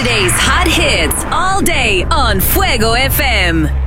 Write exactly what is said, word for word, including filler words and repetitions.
Friday's hot hits all day on Fuego F M.